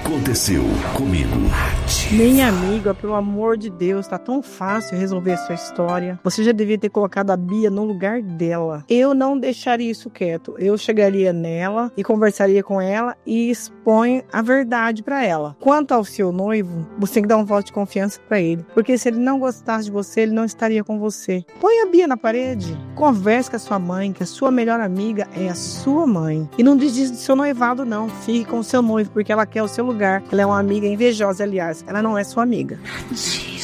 Aconteceu comigo. Minha amiga, pelo amor de Deus, tá tão fácil resolver a sua história. Você já devia ter colocado a Bia no lugar dela. Eu não deixaria isso quieto. Eu chegaria nela e conversaria com ela e expõe a verdade pra ela. Quanto ao seu noivo, você tem que dar um voto de confiança pra ele. Porque se ele não gostasse de você, ele não estaria com você. Põe a Bia na parede. Converse com a sua mãe, que a sua melhor amiga é a sua mãe. E não desista do seu noivado, não. Fique com o seu noivo, porque ela quer o seu lugar. Ela é uma amiga invejosa, aliás. Ela não é sua amiga.